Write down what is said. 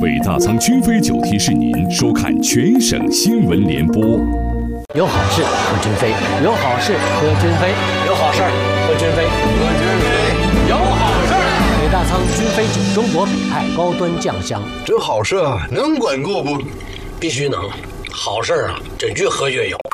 北大仓君飞酒提示您收看全省新闻联播。 有好事喝君飞，有好事喝君飞，有好事喝君飞，喝君飞，有好事。北大仓君飞酒，中国北派高端酱香。 这好事能管够不？ 必须能，好事啊，这越喝越有。